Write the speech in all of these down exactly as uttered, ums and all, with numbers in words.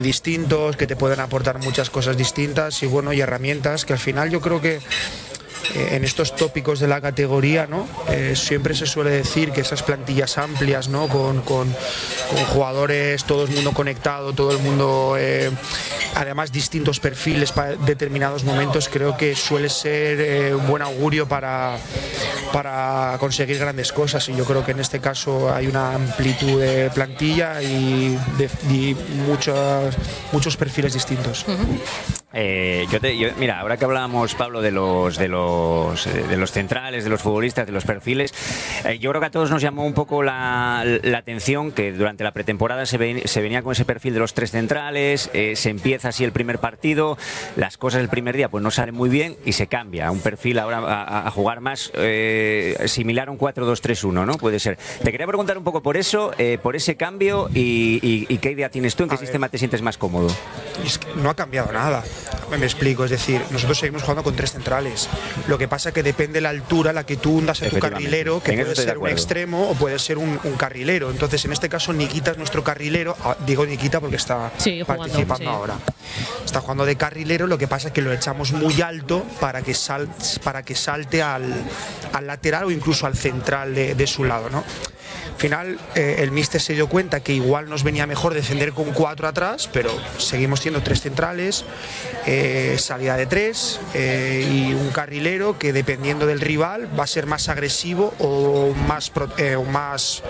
distintos, que te pueden aportar muchas cosas distintas y bueno, y herramientas que al final yo creo que Eh, en estos tópicos de la categoría, ¿no? Eh, siempre se suele decir que esas plantillas amplias, ¿no? con, con, con jugadores, todo el mundo conectado, todo el mundo, eh, además distintos perfiles para determinados momentos, creo que suele ser eh, un buen augurio para, para conseguir grandes cosas, y yo creo que en este caso hay una amplitud de plantilla y, de, y muchos, muchos perfiles distintos. Uh-huh. Eh, yo te, yo, mira, ahora que hablábamos, Pablo, de los de los de los centrales, de los futbolistas, de los perfiles, eh, yo creo que a todos nos llamó un poco la, la atención que durante la pretemporada se, ven, se venía con ese perfil de los tres centrales, eh, se empieza así el primer partido, las cosas el primer día pues no salen muy bien y se cambia a un perfil ahora a, a jugar más eh, similar a un cuatro dos tres uno, ¿no? Puede ser. Te quería preguntar un poco por eso, eh, por ese cambio y, y, y qué idea tienes tú, en qué a sistema ver. te sientes más cómodo. Es que no ha cambiado nada. Me explico, es decir, nosotros seguimos jugando con tres centrales. Lo que pasa que depende de la altura a la que tú hundas a tu carrilero, que puede ser un extremo o puede ser un, un carrilero. Entonces, en este caso, Nikita es nuestro carrilero. Digo Nikita porque está sí, participando jugando, sí. ahora. Está jugando de carrilero, lo que pasa es que lo echamos muy alto para que, sal, para que salte al, al lateral o incluso al central de, de su lado, ¿no? Al final, eh, el míster se dio cuenta que igual nos venía mejor defender con cuatro atrás, pero seguimos siendo tres centrales, eh, salida de tres eh, y un carrilero que dependiendo del rival va a ser más agresivo o más, eh, o, más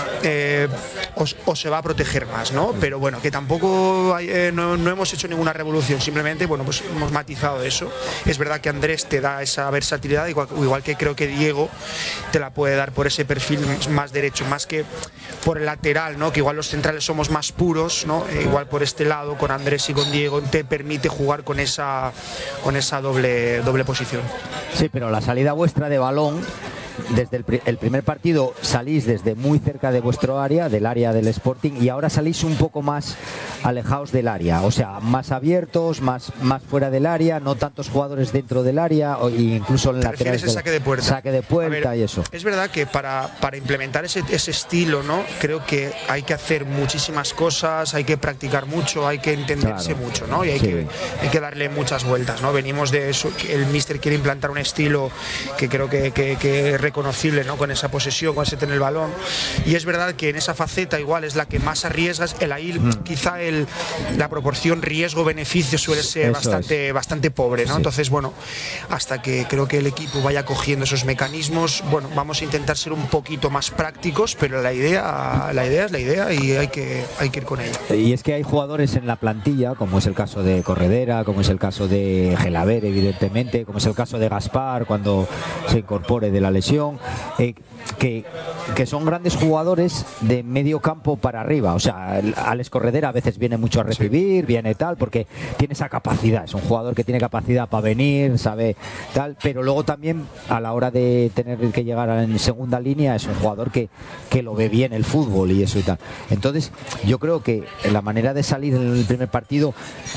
eh, o, o se va a proteger más, ¿no? Pero bueno, que tampoco hay, eh, no, no hemos hecho ninguna revolución, simplemente bueno, pues hemos matizado eso. Es verdad que Andrés te da esa versatilidad, igual, igual que creo que Diego te la puede dar por ese perfil más derecho, más que por el lateral, ¿no? Que igual los centrales somos más puros, ¿no? E igual por este lado, con Andrés y con Diego, te permite jugar con esa, con esa doble, doble posición. Sí, pero la salida vuestra de balón, desde el, el primer partido salís desde muy cerca de vuestro área, del área del Sporting, y ahora salís un poco más alejados del área, o sea, más abiertos, más, más fuera del área, no tantos jugadores dentro del área, o incluso en laterales. El saque de puerta. Saque de puerta ver, y eso. Es verdad que para, para implementar ese, ese estilo, ¿no? Creo que hay que hacer muchísimas cosas, hay que practicar mucho, hay que entenderse claro. mucho, ¿no? Y hay, sí. que, hay que darle muchas vueltas, ¿no? Venimos de eso, el míster quiere implantar un estilo que creo que, que, que reconocible, ¿no? Con esa posesión, con ese tener el balón, y es verdad que en esa faceta igual es la que más arriesgas. El ahí mm. quizá el, la proporción riesgo-beneficio suele ser Eso bastante, es. bastante pobre, ¿no? Sí. Entonces bueno, hasta que creo que el equipo vaya cogiendo esos mecanismos, bueno, vamos a intentar ser un poquito más prácticos, pero la idea, la idea es la idea y hay que, hay que ir con ella. Y es que hay jugadores en la plantilla, como es el caso de Corredera, como es el caso de Gelaber, evidentemente, como es el caso de Gaspar cuando se incorpore de la lesión, Eh, que, que son grandes jugadores de medio campo para arriba. O sea, Alex Corredera a veces viene mucho a recibir, sí. viene tal, porque tiene esa capacidad, es un jugador que tiene capacidad para venir, sabe tal, pero luego también a la hora de tener que llegar en segunda línea es un jugador que, que lo ve bien el fútbol y eso y tal. Entonces yo creo que la manera de salir en el primer partido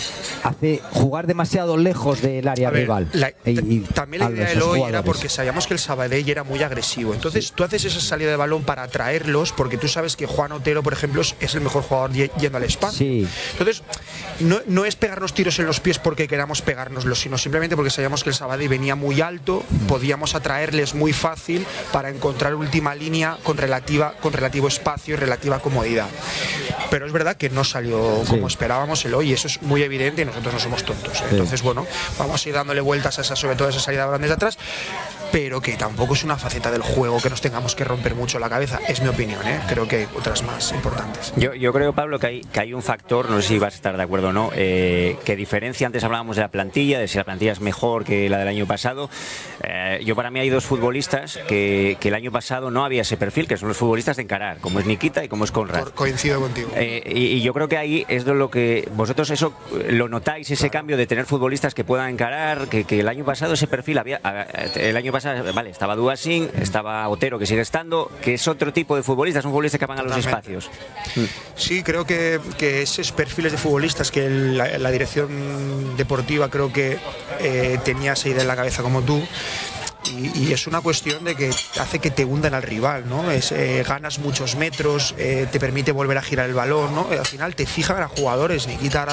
hace jugar demasiado lejos del área ver, rival. La, y, y también la idea de hoy era porque sabíamos que el Sabadell era muy agresivo. Entonces sí. tú haces esa salida de balón para atraerlos, porque tú sabes que Juan Otero, por ejemplo, es el mejor jugador yendo al espacio. Sí. Entonces, no, no es pegarnos tiros en los pies porque queramos pegárnoslos, sino simplemente porque sabíamos que el Sabadell venía muy alto, mm. podíamos atraerles muy fácil para encontrar última línea con, relativa, con relativo espacio y relativa comodidad. Pero es verdad que no salió como sí. esperábamos el hoy, y eso es muy evidente y nosotros no somos tontos. ¿eh? Sí. Entonces, bueno, vamos a ir dándole vueltas a esa, sobre todo a esa salida de balón desde atrás, pero que tampoco es una faceta del juego que nos tengamos que romper mucho la cabeza, es mi opinión, ¿eh? Creo que hay otras más importantes. Yo, yo creo, Pablo, que hay, que hay un factor, no sé si vas a estar de acuerdo o no, eh, que diferencia, antes hablábamos de la plantilla, de si la plantilla es mejor que la del año pasado. Eh, yo para mí hay dos futbolistas que, que el año pasado no había ese perfil, que son los futbolistas de encarar, como es Nikita y como es Conrad. Por, coincido contigo. Eh, y, y yo creo que ahí es de lo que vosotros eso lo notáis, ese claro. cambio de tener futbolistas que puedan encarar, que, que el año pasado ese perfil había, el año pasado, vale, estaba Duasín, estaba Otero, que sigue estando, que es otro tipo de futbolistas, son futbolistas que van a los espacios. Sí, creo que, que esos perfiles de futbolistas que la, la dirección deportiva creo que eh, tenía esa idea en la cabeza como tú. Y, y es una cuestión de que hace que te hundan al rival, ¿no? Es, eh, ganas muchos metros, eh, te permite volver a girar el balón, ¿no? Al final te fijan a jugadores, Nikita